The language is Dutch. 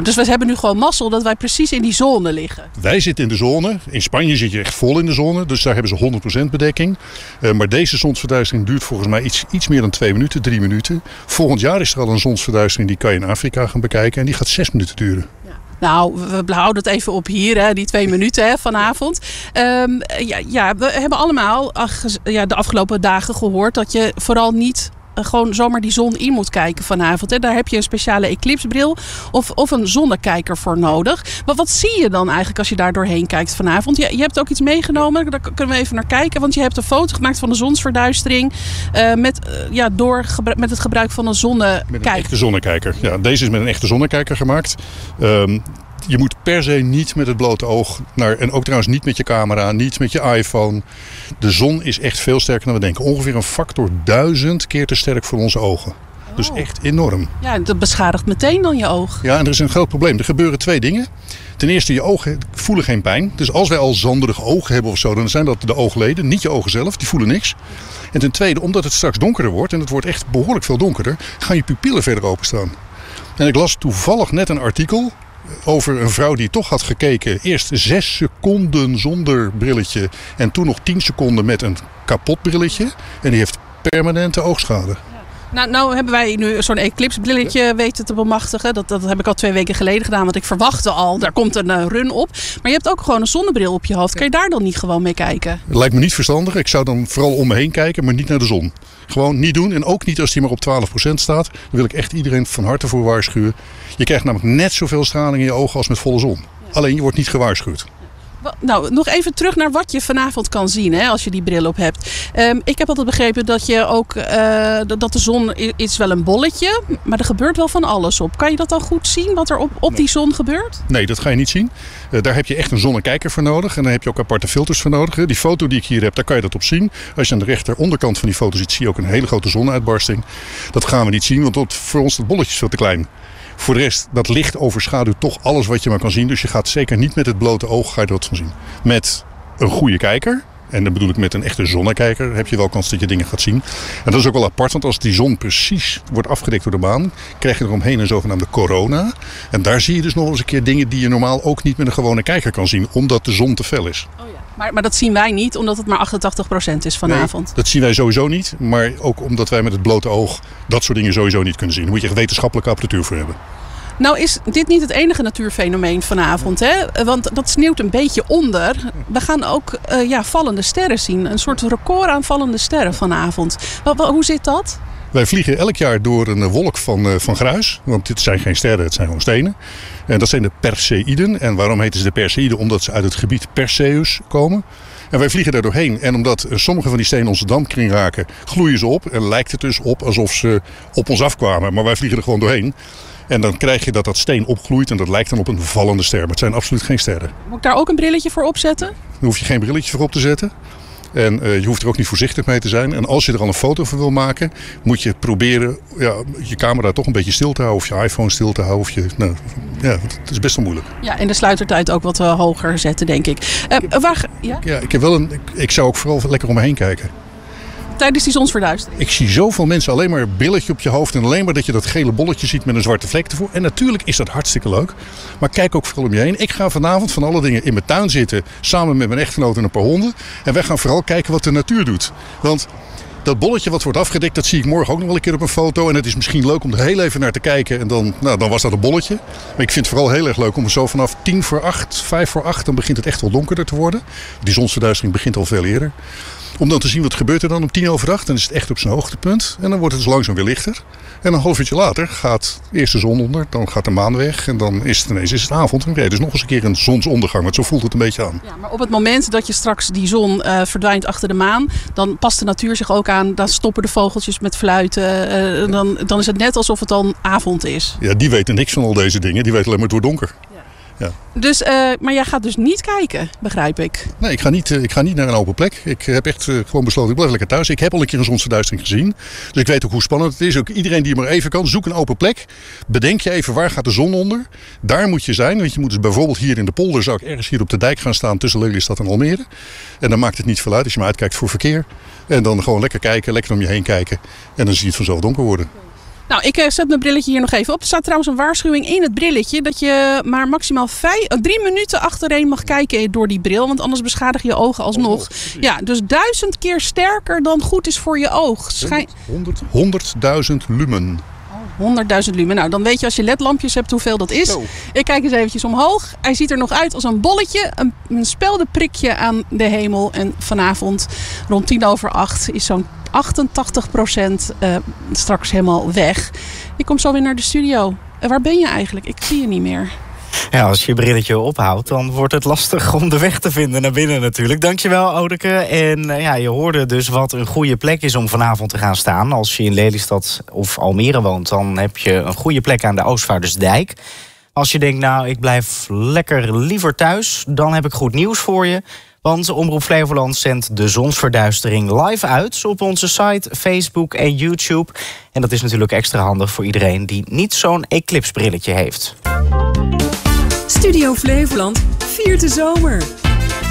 Oh, dus we hebben nu gewoon mazzel dat wij precies in die zone liggen. Wij zitten in de zone. In Spanje zit je echt vol in de zone. Dus daar hebben ze 100% bedekking. Maar deze zonsverduistering duurt volgens mij iets meer dan 2 minuten, 3 minuten. Volgend jaar is er al een zonsverduistering. Die kan je in Afrika gaan bekijken. En die gaat 6 minuten duren. Ja. Nou, we houden het even op hier, hè, die 2 minuten hè, vanavond. We hebben allemaal de afgelopen dagen gehoord dat je vooral niet gewoon zomaar die zon in moet kijken vanavond. Hè. Daar heb je een speciale eclipsebril of een zonnekijker voor nodig. Maar wat zie je dan eigenlijk als je daar doorheen kijkt vanavond? Je hebt ook iets meegenomen, daar kunnen we even naar kijken. Want je hebt een foto gemaakt van de zonsverduistering met het gebruik van een zonnekijker. Met een echte zonnekijker. Ja, deze is met een echte zonnekijker gemaakt. Je moet per se niet met het blote oog en ook trouwens niet met je camera, niet met je iPhone. De zon is echt veel sterker dan we denken. Ongeveer een factor 1000 keer te sterk voor onze ogen. Dus echt enorm. Ja, dat beschadigt meteen dan je oog. Ja, en er is een groot probleem. Er gebeuren 2 dingen. Ten eerste, je ogen voelen geen pijn. Dus als wij al zanderige ogen hebben of zo, dan zijn dat de oogleden, niet je ogen zelf. Die voelen niks. En ten tweede, omdat het straks donkerder wordt, en het wordt echt behoorlijk veel donkerder, gaan je pupillen verder openstaan. En ik las toevallig net een artikel over een vrouw die toch had gekeken. Eerst 6 seconden zonder brilletje en toen nog 10 seconden met een kapot brilletje. En die heeft permanente oogschade. Nou hebben wij nu zo'n eclipsebrilletje weten te bemachtigen. Dat heb ik al 2 weken geleden gedaan. Want ik verwachtte al, daar komt een run op. Maar je hebt ook gewoon een zonnebril op je hoofd. Kan je daar dan niet gewoon mee kijken? Het lijkt me niet verstandig. Ik zou dan vooral om me heen kijken, maar niet naar de zon. Gewoon niet doen. En ook niet als die maar op 12% staat. Dan wil ik echt iedereen van harte voor waarschuwen. Je krijgt namelijk net zoveel straling in je ogen als met volle zon. Ja. Alleen je wordt niet gewaarschuwd. Nou, nog even terug naar wat je vanavond kan zien, hè, als je die bril op hebt. Ik heb altijd begrepen dat je ook dat de zon is wel een bolletje, maar er gebeurt wel van alles op. Kan je dat dan goed zien, wat er op die zon gebeurt? Nee, dat ga je niet zien. Daar heb je echt een zonnekijker voor nodig en daar heb je ook aparte filters voor nodig. Die foto die ik hier heb, daar kan je dat op zien. Als je aan de rechteronderkant van die foto ziet, zie je ook een hele grote zonuitbarsting. Dat gaan we niet zien, want voor ons dat bolletje is veel te klein. Voor de rest, dat licht overschaduwt toch alles wat je maar kan zien. Dus je gaat zeker niet met het blote oog ga je dat van zien. Met een goede kijker, en dan bedoel ik met een echte zonnekijker, heb je wel kans dat je dingen gaat zien. En dat is ook wel apart, want als die zon precies wordt afgedekt door de maan, krijg je eromheen een zogenaamde corona. En daar zie je dus nog eens een keer dingen die je normaal ook niet met een gewone kijker kan zien, omdat de zon te fel is. Oh ja. Maar dat zien wij niet, omdat het maar 88% is vanavond. Nee, dat zien wij sowieso niet, maar ook omdat wij met het blote oog dat soort dingen sowieso niet kunnen zien. Daar moet je echt wetenschappelijke apparatuur voor hebben. Nou is dit niet het enige natuurfenomeen vanavond, hè? Want dat sneeuwt een beetje onder. We gaan ook vallende sterren zien. Een soort record aan vallende sterren vanavond. Hoe zit dat? Wij vliegen elk jaar door een wolk van gruis. Want dit zijn geen sterren, het zijn gewoon stenen. En dat zijn de Perseïden. En waarom heten ze de Perseïden? Omdat ze uit het gebied Perseus komen. En wij vliegen daar doorheen. En omdat sommige van die stenen onze dampkring raken, gloeien ze op. En lijkt het dus op alsof ze op ons afkwamen. Maar wij vliegen er gewoon doorheen. En dan krijg je dat steen opgloeit en dat lijkt dan op een vallende ster. Maar het zijn absoluut geen sterren. Moet ik daar ook een brilletje voor opzetten? Daar hoef je geen brilletje voor op te zetten. En je hoeft er ook niet voorzichtig mee te zijn. En als je er al een foto van wil maken, moet je proberen je camera toch een beetje stil te houden. Of je iPhone stil te houden. Het is best wel moeilijk. Ja, en de sluitertijd ook wat hoger zetten, denk ik. Ik zou ook vooral lekker om me heen kijken. Tijdens die zonsverduistering? Ik zie zoveel mensen alleen maar een brilletje op je hoofd en alleen maar dat je dat gele bolletje ziet met een zwarte vlek ervoor. En natuurlijk is dat hartstikke leuk, maar kijk ook vooral om je heen. Ik ga vanavond van alle dingen in mijn tuin zitten, samen met mijn echtgenoot en een paar honden. En wij gaan vooral kijken wat de natuur doet. Want dat bolletje wat wordt afgedekt, dat zie ik morgen ook nog wel een keer op een foto. En het is misschien leuk om er heel even naar te kijken en dan was dat een bolletje. Maar ik vind het vooral heel erg leuk om zo vanaf 7:50, 7:55, dan begint het echt wel donkerder te worden. Die zonsverduistering begint al veel eerder. Om dan te zien wat gebeurt er dan om 7:50. Dan is het echt op zijn hoogtepunt. En dan wordt het dus langzaam weer lichter. En een half uurtje later gaat eerst de zon onder. Dan gaat de maan weg. En dan is het ineens avond. En dan krijg je dus nog eens een keer een zonsondergang. Want zo voelt het een beetje aan. Ja, maar op het moment dat je straks die zon verdwijnt achter de maan. Dan past de natuur zich ook aan. Dan stoppen de vogeltjes met fluiten. Dan is het net alsof het dan avond is. Ja, die weten niks van al deze dingen. Die weten alleen maar het wordt donker. Ja. Dus, maar jij gaat dus niet kijken, begrijp ik? Nee, ik ga niet naar een open plek. Ik heb echt gewoon besloten, ik blijf lekker thuis. Ik heb al een keer een zonsverduistering gezien. Dus ik weet ook hoe spannend het is. Ook iedereen die maar even kan, zoek een open plek. Bedenk je even, waar gaat de zon onder? Daar moet je zijn. Want je moet dus bijvoorbeeld hier in de polder, zou ik ergens hier op de dijk gaan staan tussen Lelystad en Almere. En dan maakt het niet veel uit als je maar uitkijkt voor verkeer. En dan gewoon lekker kijken, lekker om je heen kijken. En dan zie je het vanzelf donker worden. Nou, ik zet mijn brilletje hier nog even op. Er staat trouwens een waarschuwing in het brilletje dat je maar maximaal 3 minuten achtereen mag kijken door die bril. Want anders beschadig je ogen alsnog. Ja, dus 1000 keer sterker dan goed is voor je oog. 100.000 lumen. 100.000 lumen. Nou, dan weet je als je ledlampjes hebt hoeveel dat is. Zo. Ik kijk eens eventjes omhoog. Hij ziet er nog uit als een bolletje. Een speldenprikje aan de hemel. En vanavond rond 7:50 is zo'n 88% straks helemaal weg. Ik kom zo weer naar de studio. Waar ben je eigenlijk? Ik zie je niet meer. Ja, als je je brilletje ophoudt, dan wordt het lastig om de weg te vinden naar binnen natuurlijk. Dankjewel, Odeke. En je hoorde dus wat een goede plek is om vanavond te gaan staan. Als je in Lelystad of Almere woont, dan heb je een goede plek aan de Oostvaardersdijk. Als je denkt, nou, ik blijf lekker liever thuis, dan heb ik goed nieuws voor je. Want Omroep Flevoland zendt de zonsverduistering live uit op onze site, Facebook en YouTube. En dat is natuurlijk extra handig voor iedereen die niet zo'n eclipsebrilletje heeft. Studio Flevoland viert de zomer.